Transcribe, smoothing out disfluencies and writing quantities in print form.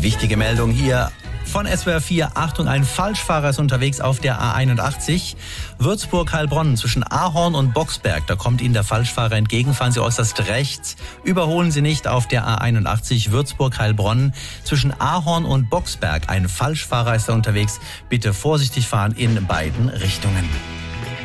Wichtige Meldung hier von SWR 4. Achtung, ein Falschfahrer ist unterwegs auf der A81. Würzburg-Heilbronn zwischen Ahorn und Boxberg. Da kommt Ihnen der Falschfahrer entgegen. Fahren Sie äußerst rechts. Überholen Sie nicht auf der A81 Würzburg-Heilbronn zwischen Ahorn und Boxberg. Ein Falschfahrer ist da unterwegs. Bitte vorsichtig fahren in beiden Richtungen.